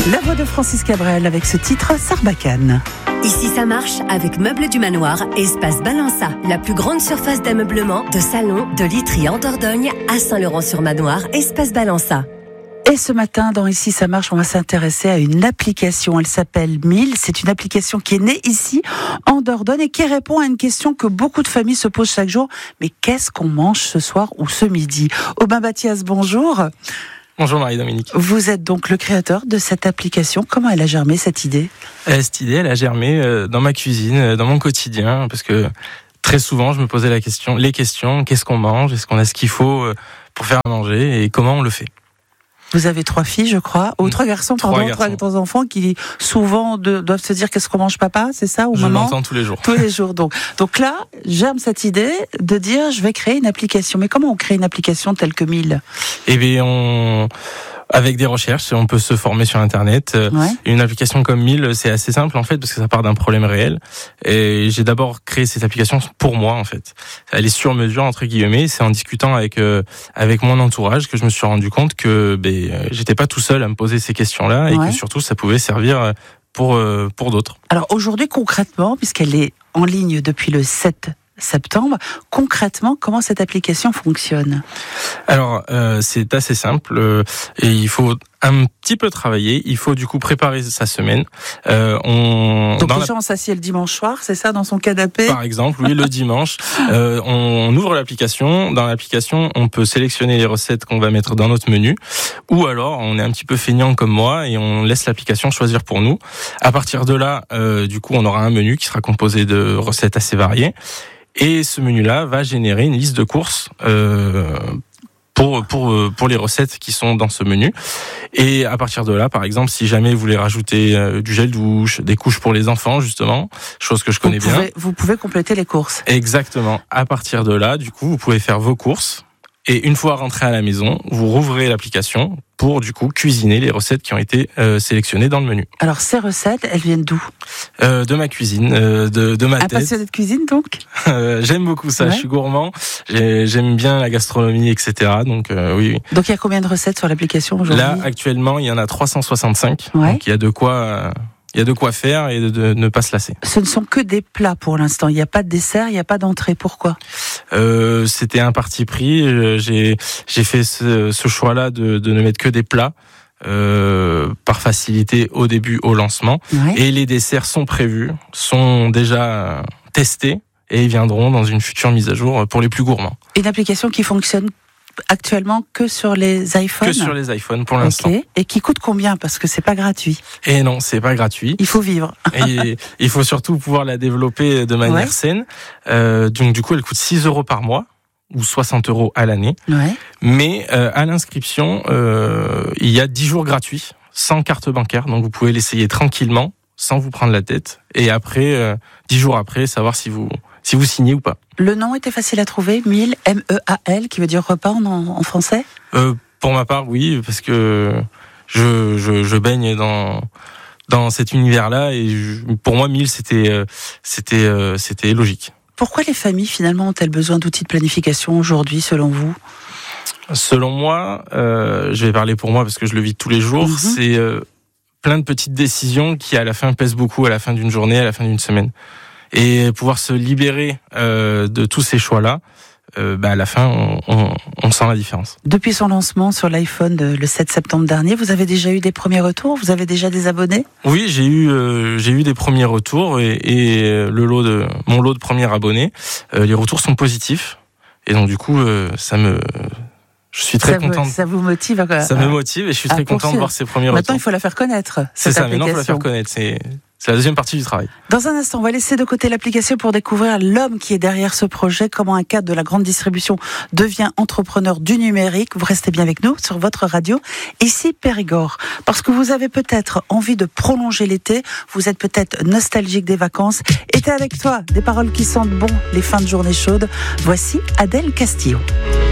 La voix de Francis Cabrel avec ce titre Sarbacane. Ici ça marche avec Meubles du Manoir, Espace Balança, la plus grande surface d'ameublement, de salon, de literie en Dordogne, à Saint-Laurent-sur-Manoir, Espace Balança. Et ce matin, dans Ici ça marche, on va s'intéresser à une application. Elle s'appelle Meal. C'est une application qui est née ici, en Dordogne, et qui répond à une question que beaucoup de familles se posent chaque jour. Mais qu'est-ce qu'on mange ce soir ou ce midi? Aubin Bathias, bonjour. Bonjour Marie-Dominique. Vous êtes donc le créateur de cette application. Comment elle a germé, cette idée? Cette idée, elle a germé dans ma cuisine, dans mon quotidien, parce que très souvent, je me posais les questions, qu'est-ce qu'on mange? Est-ce qu'on a ce qu'il faut pour faire à manger et comment on le fait? Vous avez 3 filles, je crois, ou 3 garçons, pardon, 3 enfants qui souvent doivent se dire qu'est-ce qu'on mange papa, c'est ça, ou maman? Je l'entends tous les jours. Tous les jours, donc là, germe cette idée de dire je vais créer une application. Mais comment on crée une application telle que Meal? Eh bien, avec des recherches, on peut se former sur Internet. Ouais. Une application comme Meal, c'est assez simple en fait, parce que ça part d'un problème réel. Et j'ai d'abord créé cette application pour moi en fait. Elle est sur mesure entre guillemets. C'est en discutant avec mon entourage que je me suis rendu compte que j'étais pas tout seul à me poser ces questions-là et que surtout ça pouvait servir pour d'autres. Alors aujourd'hui concrètement, puisqu'elle est en ligne depuis le 7 septembre, concrètement, comment cette application fonctionne? Alors, c'est assez simple et il faut un petit peu travailler. Il faut du coup préparer sa semaine. Donc déjà, on s'assied le dimanche soir, c'est ça, dans son canapé? Par exemple, oui, le dimanche. On ouvre l'application. Dans l'application, on peut sélectionner les recettes qu'on va mettre dans notre menu. Ou alors, on est un petit peu feignant comme moi et on laisse l'application choisir pour nous. À partir de là, du coup, on aura un menu qui sera composé de recettes assez variées. Et ce menu-là va générer une liste de courses pour les recettes qui sont dans ce menu. Et à partir de là, par exemple, si jamais vous voulez rajouter du gel douche, des couches pour les enfants, justement, chose que je connais bien. Vous pouvez compléter les courses. Exactement. À partir de là, du coup, vous pouvez faire vos courses. Et une fois rentré à la maison, vous rouvrez l'application pour du coup cuisiner les recettes qui ont été sélectionnées dans le menu. Alors ces recettes, elles viennent d'où? De ma cuisine, de ma tête. Un passionné de cuisine donc? J'aime beaucoup ça, je suis gourmand, j'aime bien la gastronomie, etc. Donc oui. Donc il y a combien de recettes sur l'application aujourd'hui? Là actuellement il y en a 365, donc il y a de quoi faire et de ne pas se lasser. Ce ne sont que des plats pour l'instant. Il n'y a pas de dessert, il n'y a pas d'entrée. Pourquoi? C'était un parti pris. J'ai fait ce choix-là de ne mettre que des plats. Par facilité au début, au lancement. Ouais. Et les desserts sont prévus, sont déjà testés et ils viendront dans une future mise à jour pour les plus gourmands. Une application qui fonctionne actuellement que sur les iPhones? Que sur les iPhones pour l'instant. Okay. Et qui coûte combien? Parce que c'est pas gratuit. Et non, c'est pas gratuit. Il faut vivre. Et il faut surtout pouvoir la développer de manière saine. Donc du coup, elle coûte 6 € par mois ou 60 € à l'année. Ouais. Mais à l'inscription, il y a 10 jours gratuits, sans carte bancaire. Donc vous pouvez l'essayer tranquillement, sans vous prendre la tête. Et après, 10 jours après, savoir si vous signez ou pas. Le nom était facile à trouver, Meal, M-E-A-L, qui veut dire repas en français? Pour ma part, oui, parce que je baigne dans cet univers-là et pour moi, Meal, c'était logique. Pourquoi les familles, finalement, ont-elles besoin d'outils de planification aujourd'hui, selon vous? Selon moi, je vais parler pour moi parce que je le vis tous les jours, c'est plein de petites décisions qui, à la fin, pèsent beaucoup à la fin d'une journée, à la fin d'une semaine. Et pouvoir se libérer de tous ces choix-là, à la fin, on sent la différence. Depuis son lancement sur l'iPhone le 7 septembre dernier, vous avez déjà eu des premiers retours? Vous avez déjà des abonnés? Oui, j'ai eu des premiers retours et mon lot de premiers abonnés, les retours sont positifs. Et donc du coup, je suis très content. Ça vous motive? Ça me motive et je suis très content de voir ces premiers retours. Maintenant, il faut la faire connaître. C'est ça, maintenant il faut la faire connaître. C'est la deuxième partie du travail. Dans un instant, on va laisser de côté l'application pour découvrir l'homme qui est derrière ce projet, comment un cadre de la grande distribution devient entrepreneur du numérique. Vous restez bien avec nous sur votre radio, ici Périgord. Parce que vous avez peut-être envie de prolonger l'été, vous êtes peut-être nostalgique des vacances. Et t'es avec toi, des paroles qui sentent bon les fins de journée chaudes. Voici Adèle Castillo.